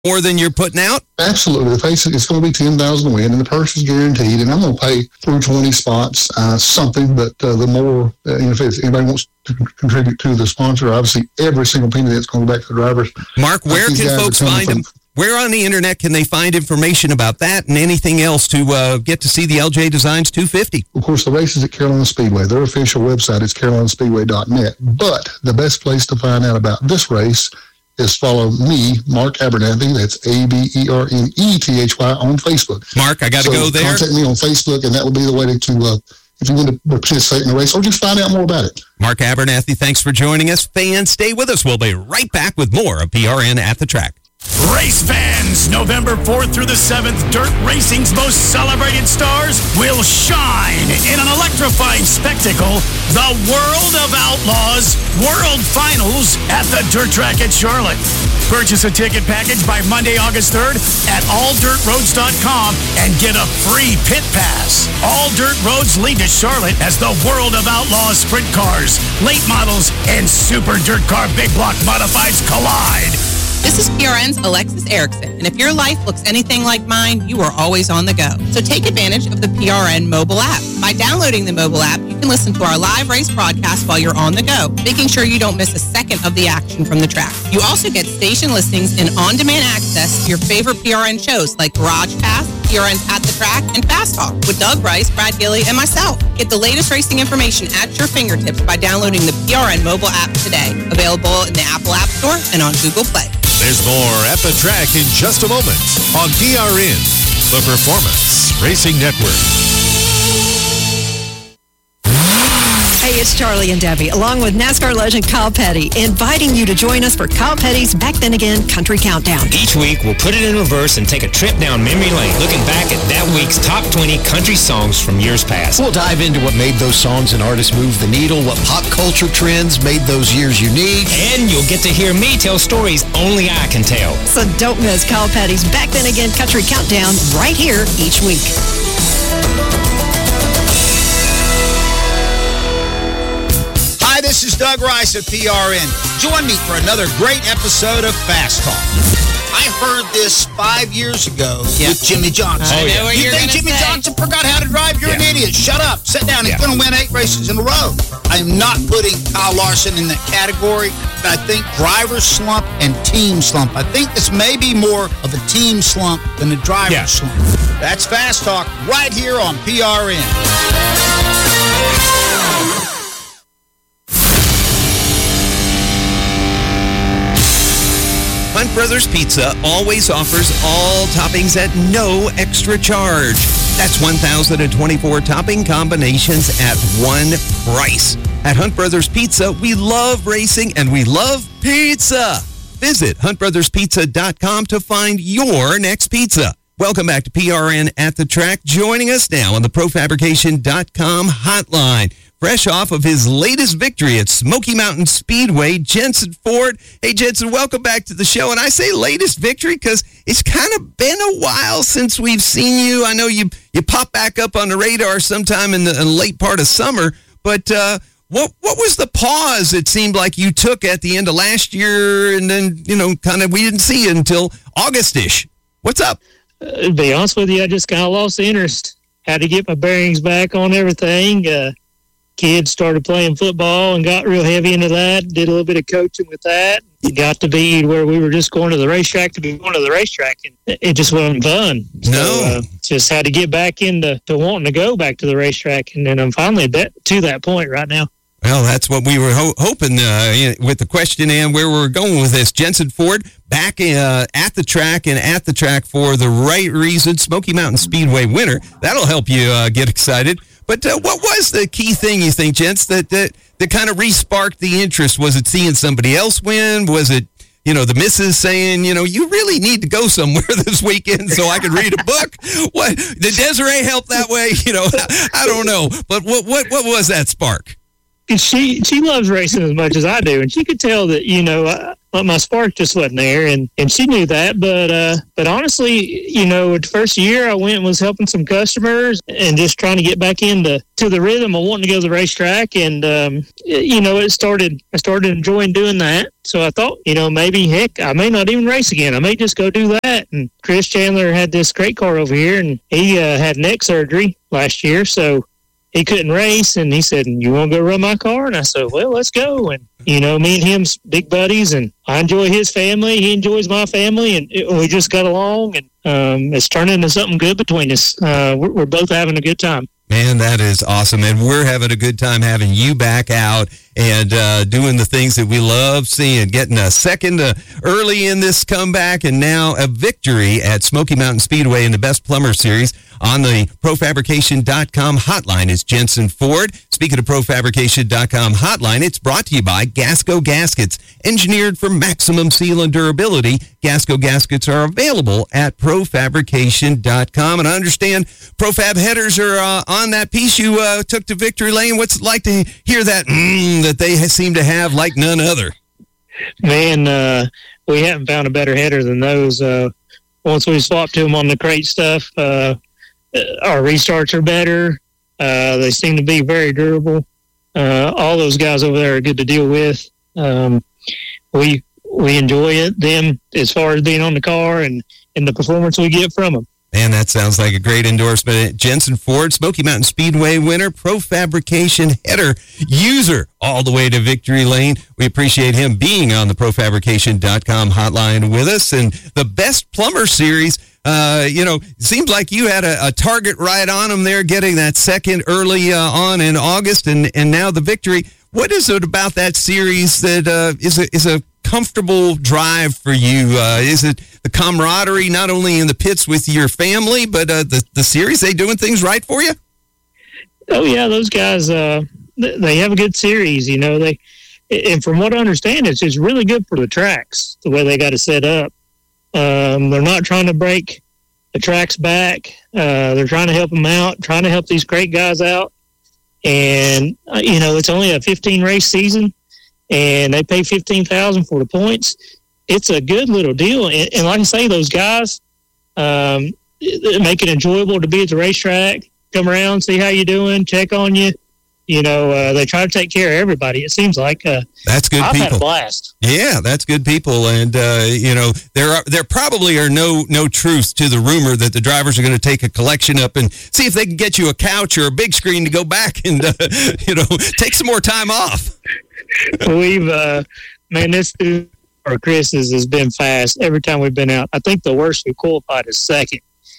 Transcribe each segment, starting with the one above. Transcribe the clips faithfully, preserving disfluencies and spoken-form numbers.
more than you're putting out? Absolutely. The face it's going to be ten thousand to win, and the purse is guaranteed. And I'm going to pay through twenty spots uh, something, but uh, the more, uh, you know, if anybody wants to contribute to the sponsor, obviously every single penny that's going to go back to the drivers. Mark, where can folks find them? Where on the internet can they find information about that and anything else to uh, get to see the L J Designs two fifty? Of course, the race is at Carolina Speedway. Their official website is carolina speedway dot net. But the best place to find out about this race is follow me, Mark Abernathy. That's A B E R N E T H Y on Facebook. Mark, I got to so go there. Contact me on Facebook, and that will be the way to, to uh, if you want to participate in the race or just find out more about it. Mark Abernathy, thanks for joining us. Fans, stay with us. We'll be right back with more of P R N at the Track. Race fans, November fourth through the seventh, dirt racing's most celebrated stars will shine in an electrifying spectacle, the World of Outlaws World Finals at the Dirt Track at Charlotte. Purchase a ticket package by Monday, August third at all dirt roads dot com and get a free pit pass. All dirt roads lead to Charlotte as the World of Outlaws sprint cars, late models, and super dirt car big block modifieds collide. This is P R N's Alexis Erickson, and if your life looks anything like mine, you are always on the go. So take advantage of the P R N mobile app. By downloading the mobile app, you can listen to our live race broadcast while you're on the go, making sure you don't miss a second of the action from the track. You also get station listings and on-demand access to your favorite P R N shows like Garage Pass, P R N's At the Track, and Fast Talk with Doug Rice, Brad Gilly, and myself. Get the latest racing information at your fingertips by downloading the P R N mobile app today. Available in the Apple App Store and on Google Play. There's more At the Track in just a moment on P R N, the Performance Racing Network. Hey, it's Charlie and Debbie, along with NASCAR legend Kyle Petty, inviting you to join us for Kyle Petty's Back Then Again Country Countdown. Each week, we'll put it in reverse and take a trip down memory lane, looking back at that week's top twenty country songs from years past. We'll dive into what made those songs and artists move the needle, what pop culture trends made those years unique. And you'll get to hear me tell stories only I can tell. So don't miss Kyle Petty's Back Then Again Country Countdown right here each week. This is Doug Rice of P R N. Join me for another great episode of Fast Talk. I heard this five years ago yeah. with Jimmy Johnson. Oh, yeah. You think Jimmy say. Johnson forgot how to drive? You're yeah. an idiot. Shut up. Sit down. He's yeah. going to win eight races in a row. I am not putting Kyle Larson in that category, but I think driver slump and team slump. I think this may be more of a team slump than a driver yeah. slump. That's Fast Talk right here on P R N. Hunt Brothers Pizza always offers all toppings at no extra charge. That's one thousand twenty-four topping combinations at one price. At Hunt Brothers Pizza, we love racing and we love pizza. Visit hunt brothers pizza dot com to find your next pizza. Welcome back to P R N at the Track. Joining us now on the pro fabrication dot com hotline. Fresh off of his latest victory at Smoky Mountain Speedway, Jensen Ford. Hey, Jensen, welcome back to the show. And I say latest victory because it's kind of been a while since we've seen you. I know you you pop back up on the radar sometime in the, in the late part of summer. But uh, what what was the pause it seemed like you took at the end of last year? And then, you know, kind of we didn't see you until August-ish. What's up? Uh, to be honest with you, I just kind of lost interest. Had to get my bearings back on everything. Uh, kids started playing football and got real heavy into that. Did a little bit of coaching with that. It got to be where we were just going to the racetrack to be going to the racetrack. And it just wasn't fun. So, no. Uh, just had to get back into to wanting to go back to the racetrack. And then I'm finally that, to that point right now. Well, that's what we were ho- hoping uh, with the question and where we're going with this. Jensen Ford back uh, at the track and at the track for the right reason. Smoky Mountain Speedway winner. That'll help you uh, get excited. But uh, what was the key thing, you think, gents, that, that, that kind of re-sparked the interest? Was it seeing somebody else win? Was it, you know, the missus saying, you know, you really need to go somewhere this weekend so I can read a book? What did Desiree help that way? You know, I, I don't know. But what, what what was that spark? She she loves racing as much as I do, and she could tell that, you know, I, but my spark just wasn't there, and, and she knew that. But uh, but honestly, you know, the first year I went and was helping some customers and just trying to get back into to the rhythm of wanting to go to the racetrack. And, um, you know, it started, I started enjoying doing that. So I thought, you know, maybe, heck, I may not even race again. I may just go do that. And Chris Chandler had this great car over here, and he uh, had neck surgery last year, so he couldn't race. And he said, you want to go run my car? And I said, well, let's go. And, you know, me and him's big buddies, and I enjoy his family. He enjoys my family, and it, we just got along, and um, it's turned into something good between us. Uh, we're, we're both having a good time. Man, that is awesome. And we're having a good time having you back out and uh, doing the things that we love seeing, getting a second uh, early in this comeback, and now a victory at Smoky Mountain Speedway in the Best Plumber Series. On the pro fabrication dot com hotline is Jensen Ford. Speaking of pro fabrication dot com hotline, it's brought to you by Gasco Gaskets. Engineered for maximum seal and durability, Gasco Gaskets are available at pro fabrication dot com. And I understand ProFab headers are uh, on that piece you uh, took to victory lane. What's it like to hear that mm, that they seem to have like none other? Man, uh, we haven't found a better header than those. Uh, once we swapped to them on the crate stuff, uh, our restarts are better. Uh, they seem to be very durable. Uh, all those guys over there are good to deal with. Um, we we enjoy it, them as far as being on the car and, and the performance we get from them. Man, that sounds like a great endorsement. Jensen Ford, Smoky Mountain Speedway winner, Pro Fabrication header user, all the way to victory lane. We appreciate him being on the pro fabrication dot com hotline with us. And the Best Plumber Series, uh, you know, it seems like you had a, a target right on him there, getting that second early uh, on in August, and, and now the victory. What is it about that series that uh, is a, is a comfortable drive for you? Uh, is it the camaraderie, not only in the pits with your family, but uh, the, the series, they doing things right for you? Oh, yeah, those guys, uh, they have a good series, you know. They, and from what I understand, it's just really good for the tracks, the way they got it set up. Um, they're not trying to break the tracks back. Uh, they're trying to help them out, trying to help these great guys out. And, uh, you know, it's only a fifteen race season, and they pay fifteen thousand dollars for the points. It's a good little deal. And, and like I say, those guys um, make it enjoyable to be at the racetrack, come around, see how you're doing, check on you. You know, uh, they try to take care of everybody. It seems like uh, that's good I've people. Had a blast. Yeah, that's good people. And, uh, you know, there are there probably are no no truth to the rumor that the drivers are going to take a collection up and see if they can get you a couch or a big screen to go back and, uh, you know, take some more time off. We've, uh, man, this or Chris's has been fast every time we've been out. I think the worst we qualified is second.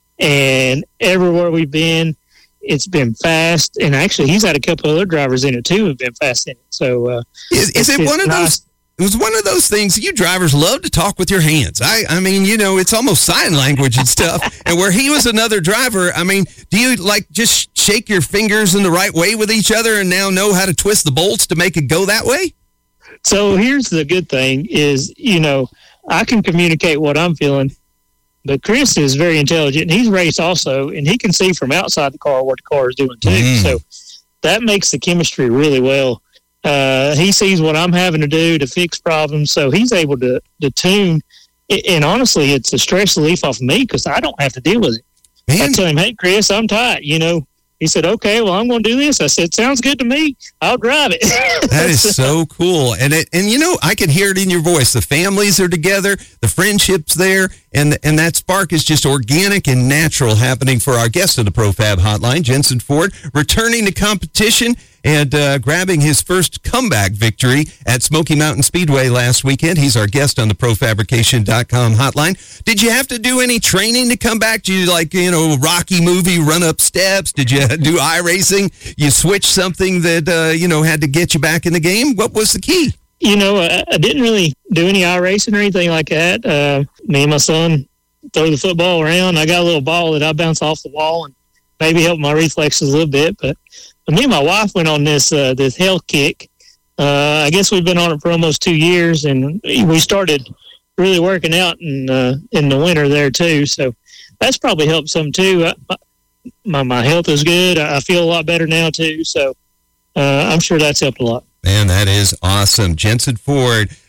And everywhere we've been, it's been fast. And actually, he's had a couple other drivers in it, too, who've been fast in it. So, uh, is, is it one of nice. those? It was one of those things you drivers love to talk with your hands. I, I mean, you know, it's almost sign language and stuff. And where he was another driver, I mean, do you like just shake your fingers in the right way with each other and now know how to twist the bolts to make it go that way? So here's the good thing is, you know, I can communicate what I'm feeling, but Chris is very intelligent. He's raced also, and he can see from outside the car what the car is doing too. Mm. So that makes the chemistry really well. Uh, he sees what I'm having to do to fix problems, so he's able to, to tune. And honestly, it's a stress relief off of me because I don't have to deal with it. Man. I tell him, hey, Chris, I'm tight. You know, he said, okay, well, I'm going to do this. I said, sounds good to me. I'll drive it. That is so cool. And, it, and you know, I can hear it in your voice. The families are together, the friendship's there, and and that spark is just organic and natural happening for our guest on the ProFab Hotline, Jensen Ford, returning to competition and uh, grabbing his first comeback victory at Smoky Mountain Speedway last weekend. He's our guest on the pro fabrication dot com hotline. Did you have to do any training to come back? Did you, like, you know, Rocky movie, run up steps? Did you do iRacing? You switch something that, uh, you know, had to get you back in the game? What was the key? You know, I, I didn't really do any iRacing or anything like that. Uh, me and my son throw the football around. I got a little ball that I bounce off the wall and maybe help my reflexes a little bit, but But me and my wife went on this uh, this health kick. Uh, I guess we've been on it for almost two years, and we started really working out in uh, in the winter there too. So that's probably helped some too. I, my my health is good. I feel a lot better now too. So uh, I'm sure that's helped a lot. Man, that is awesome. Jensen Ford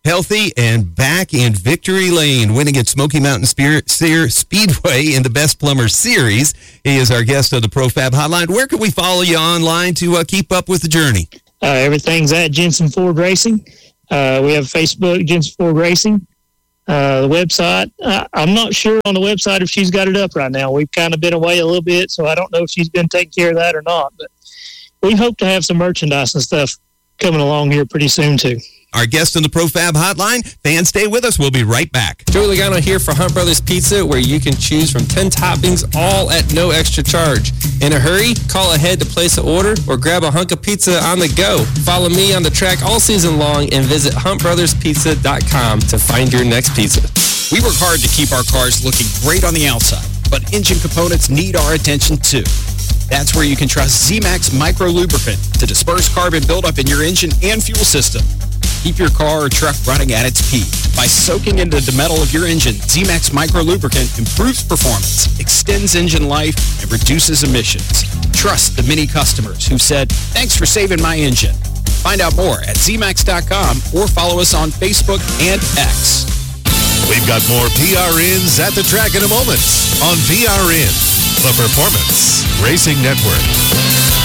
healthy, and back in victory lane, winning at Smoky Mountain Spear, Sear Speedway in the Best Plumber Series. He is our guest of the ProFab Hotline. Where can we follow you online to uh, keep up with the journey? Uh, everything's at Jensen Ford Racing. Uh, we have Facebook, Jensen Ford Racing. Uh, the website, uh, I'm not sure on the website if she's got it up right now. We've kind of been away a little bit, so I don't know if she's been taking care of that or not. But we hope to have some merchandise and stuff coming along here pretty soon, too. Our guest on the ProFab Hotline. Fans, stay with us. We'll be right back. Joey Logano here for Hunt Brothers Pizza, where you can choose from ten toppings, all at no extra charge. In a hurry, call ahead to place an order or grab a hunk of pizza on the go. Follow me on the track all season long and visit hunt brothers pizza dot com to find your next pizza. We work hard to keep our cars looking great on the outside, but engine components need our attention too. That's where you can trust Z-Max Micro Lubricant to disperse carbon buildup in your engine and fuel system. Keep your car or truck running at its peak. By soaking into the metal of your engine, Z-Max Micro Lubricant improves performance, extends engine life, and reduces emissions. Trust the many customers who said, "Thanks for saving my engine." Find out more at Z max dot com or follow us on Facebook and X. We've got more P R Ns at the track in a moment on P R N, the Performance Racing Network.